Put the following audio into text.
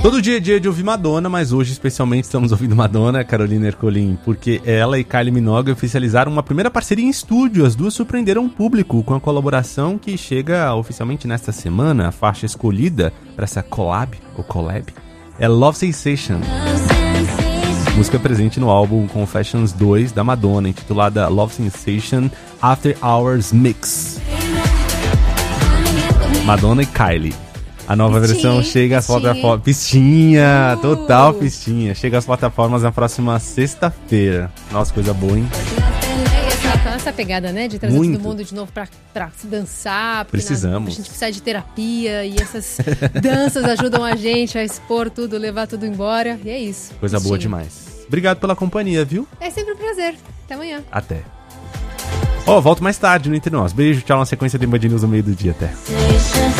Todo dia é dia de ouvir Madonna, mas hoje especialmente estamos ouvindo Madonna, Carolina Ercolim, porque ela e Kylie Minogue oficializaram uma primeira parceria em estúdio. As duas surpreenderam o público com a colaboração que chega oficialmente nesta semana. A faixa escolhida para essa collab é Love Sensation. Música presente no álbum Confessions 2 da Madonna, intitulada Love Sensation After Hours Mix. Madonna e Kylie. A nova versão chega às plataformas... Pistinha! Total pistinha. Chega às plataformas na próxima sexta-feira. Nossa, coisa boa, hein? Essa pegada, né? De trazer todo mundo de novo pra se dançar. Precisamos. A gente precisa de terapia e essas danças ajudam a gente a expor tudo, levar tudo embora. E é isso. Coisa boa demais. Obrigado pela companhia, viu? É sempre um prazer. Até amanhã. Até. Volto mais tarde no Entre Nós. Beijo, tchau. Na sequência tem Band News no meio do dia. Até.